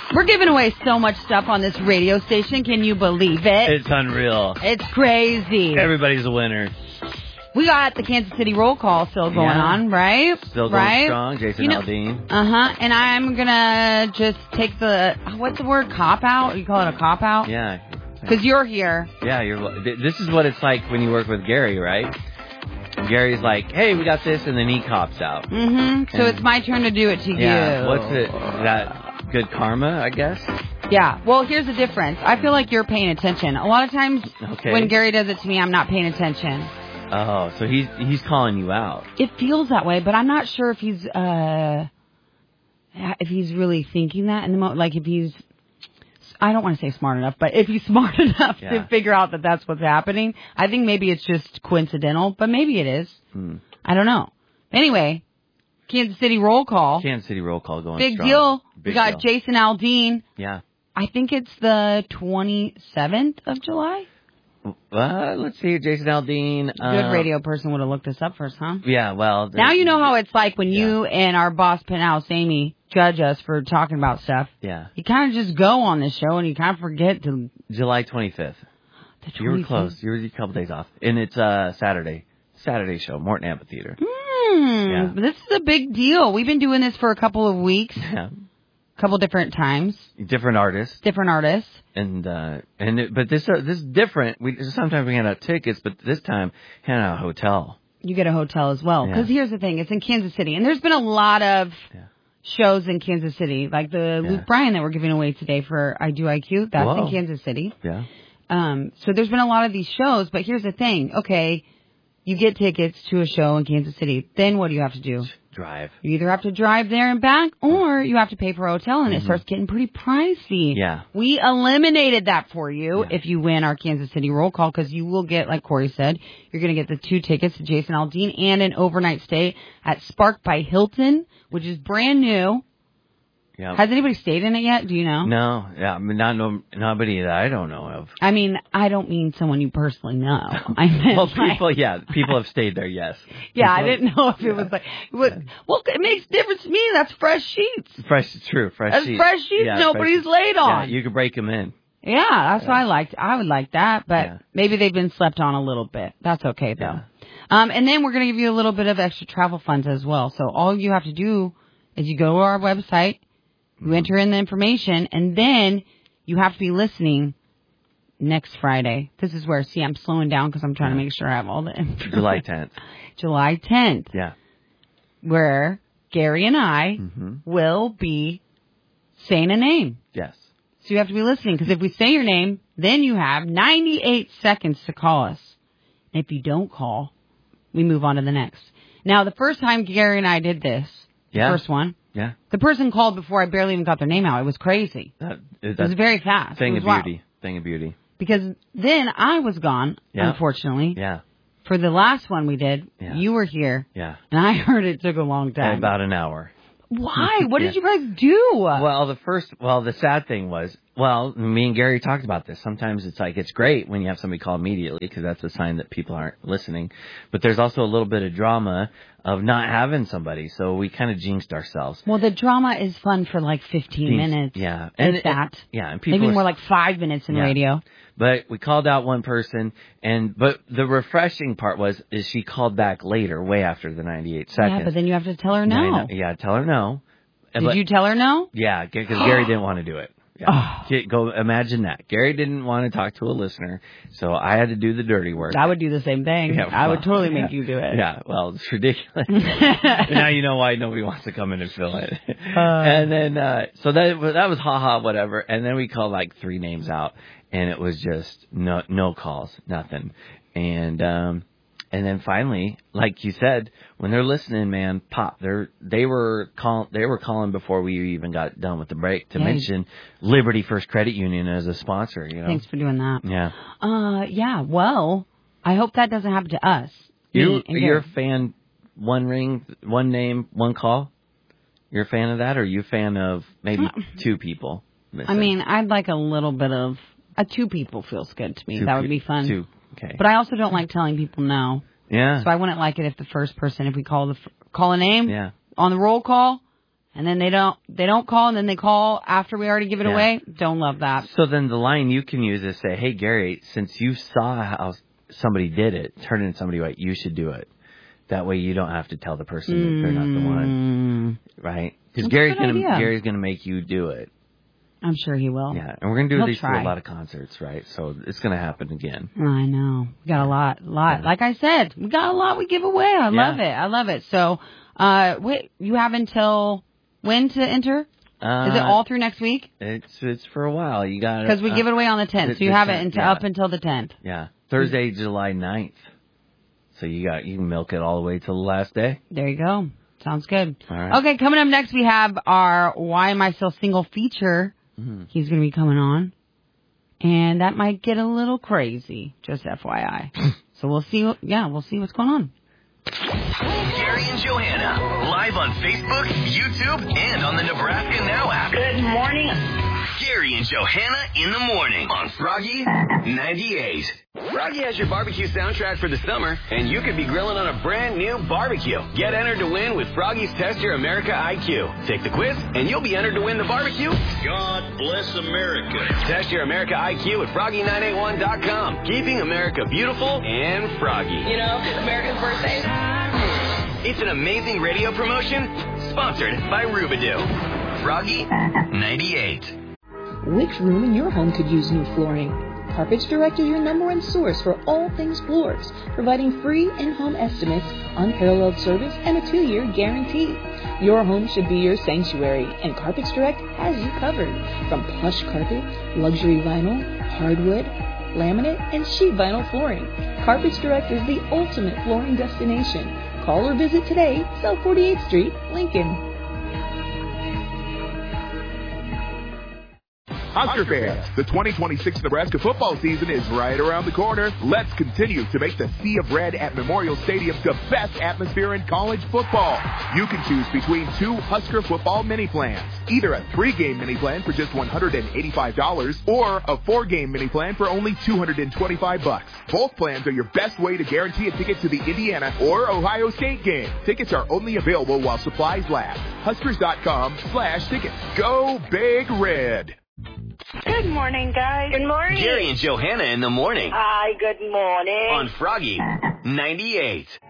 We're giving away so much stuff on this radio station. Can you believe it? It's unreal. It's crazy. Everybody's a winner. We got the Kansas City roll call still going on, right? Still going strong. Jason Aldean. And I'm going to just take the, what's the word, cop-out? You call it a cop-out? Yeah. Because you're here. Yeah, this is what it's like when you work with Gary, right? Gary's like, hey, we got this, and then he cops out. Mm-hmm. So it's my turn to do it to you. What's it? Is that good karma, I guess? Yeah. Well, here's the difference. I feel like you're paying attention. A lot of times when Gary does it to me, I'm not paying attention. Oh, so he's calling you out. It feels that way, but I'm not sure if he's really thinking that in the moment. Like if he's, I don't want to say smart enough, but if he's smart enough to figure out that that's what's happening, I think maybe it's just coincidental, but maybe it is. I don't know. Anyway, Kansas City roll call. Kansas City roll call going Big strong. deal. Big we got deal. Jason Aldean. Yeah. I think it's the 27th of July. Let's see, Jason Aldean. Good radio person would have looked this up first, huh? Yeah, well. Now you know how it's like when you and our boss, Penthouse Amy, judge us for talking about stuff. Yeah. You kind of just go on this show and you kind of forget to... July 25th. You were close. You were a couple days off. And it's Saturday show, Morton Amphitheater. Yeah. This is a big deal. We've been doing this for a couple of weeks. Yeah. A couple different times. Different artists. But this is different. Sometimes we hand out tickets, but this time hand out a hotel. You get a hotel as well. Because here's the thing, it's in Kansas City, and there's been a lot of shows in Kansas City, like the Luke Bryan that we're giving away today for I Do IQ. That's in Kansas City. Yeah. So there's been a lot of these shows, but here's the thing. Okay, you get tickets to a show in Kansas City. Then what do you have to do? Drive. You either have to drive there and back, or you have to pay for a hotel, and it starts getting pretty pricey. Yeah. We eliminated that for you if you win our Kansas City roll call, because you will get, like Corey said, you're going to get the 2 tickets to Jason Aldean and an overnight stay at Spark by Hilton, which is brand new. Yeah. Has anybody stayed in it yet? Do you know? No. Yeah. I mean, nobody that I don't know of. I mean, I don't mean someone you personally know. I meant people have stayed there, yes. Yeah, I didn't know if it was like, well, it makes a difference to me. That's fresh sheets. Fresh sheets. That's fresh sheets nobody's laid on. Yeah, you can break them in. Yeah, that's what I liked. I would like that, but maybe they've been slept on a little bit. That's okay, though. Yeah. And then we're going to give you a little bit of extra travel funds as well. So all you have to do is you go to our website, you enter in the information, and then you have to be listening next Friday. This is where, I'm slowing down because I'm trying to make sure I have all the information. July 10th. July 10th. Yeah. Where Gary and I will be saying a name. Yes. So you have to be listening, because if we say your name, then you have 98 seconds to call us. And if you don't call, we move on to the next. Now, the first time Gary and I did this, the first one, the person called before I barely even got their name out. It was crazy. It was very fast. Thing of beauty. Thing of beauty. Because then I was gone, unfortunately. Yeah. For the last one we did, you were here. Yeah. And I heard it took a long time. About an hour. Why? What did you guys do? Well, the sad thing was, me and Gary talked about this. Sometimes it's like, it's great when you have somebody call immediately, because that's a sign that people aren't listening. But there's also a little bit of drama of not having somebody. So we kind of jinxed ourselves. Well, the drama is fun for like 15 minutes. Yeah. And and people maybe more like 5 minutes in radio. But we called out one person, but the refreshing part is she called back later, way after the 98 seconds. Yeah, but then you have to tell her no. Tell her no. Did you tell her no? Yeah, because Gary didn't want to do it. Yeah. Go imagine that. Gary didn't want to talk to a listener, so I had to do the dirty work. I would do the same thing. Yeah, I would totally make you do it. Yeah, well, it's ridiculous. Now you know why nobody wants to come in and fill it. And then, so that was haha, whatever. And then we called like 3 names out, and it was just no calls, nothing. And then finally, like you said, when they're listening, man, pop. They were calling before we even got done with the break to mention Liberty First Credit Union as a sponsor. You know. Thanks for doing that. Yeah. Yeah. Well, I hope that doesn't happen to us. You're a fan. One ring, one name, one call. You're a fan of that, or are you a fan of maybe 2 people? Missing? I mean, I'd like a little bit of 2 people feels good to me. That would be fun. 2. Okay. But I also don't like telling people no. Yeah. So I wouldn't like it if the first person, if we call a name on the roll call, And then they don't call, and then they call after we already give it away. Don't love that. So then the line you can use is say, hey, Gary, since you saw how somebody did it, turn in somebody right, you should do it. That way you don't have to tell the person that they're not the one. Right? Because Gary's going to make you do it. I'm sure he will. Yeah, and we're going to do these for a lot of concerts, right? So it's going to happen again. I know. We got a lot. Yeah. Like I said, we got a lot we give away. I love it. So, wait, you have until when to enter? Is it all through next week? It's for a while. You got it. Because we give it away on the 10th, so you have it up until the 10th. Yeah. Thursday, July 9th. So you can milk it all the way till the last day. There you go. Sounds good. All right. Okay, coming up next, we have our Why Am I Still Single feature. Mm-hmm. He's going to be coming on. And that might get a little crazy, just FYI. So we'll see what's going on. Gary and Johanna, live on Facebook, YouTube, and on the Nebraska Now app. Good morning. Gary and Johanna in the morning on Froggy 98. Froggy has your barbecue soundtrack for the summer, and you could be grilling on a brand new barbecue. Get entered to win with Froggy's Test Your America IQ. Take the quiz, and you'll be entered to win the barbecue. God bless America. Test Your America IQ at Froggy981.com. Keeping America beautiful and froggy. You know, America's birthday. It's an amazing radio promotion sponsored by Rubidoo. Froggy 98. Which room in your home could use new flooring? Carpets Direct is your #1 source for all things floors, providing free in-home estimates, unparalleled service, and a 2-year guarantee. Your home should be your sanctuary, and Carpets Direct has you covered. From plush carpet, luxury vinyl, hardwood, laminate, and sheet vinyl flooring, Carpets Direct is the ultimate flooring destination. Call or visit today, South 48th Street, Lincoln. Husker fans, the 2026 Nebraska football season is right around the corner. Let's continue to make the Sea of Red at Memorial Stadium the best atmosphere in college football. You can choose between 2 Husker football mini plans, either a 3-game mini plan for just $185 or a 4-game mini plan for only $225. Both plans are your best way to guarantee a ticket to the Indiana or Ohio State game. Tickets are only available while supplies last. Huskers.com/tickets. Go Big Red. Good morning, guys. Good morning. Gary and Johanna in the morning. Hi, good morning. On Froggy 98.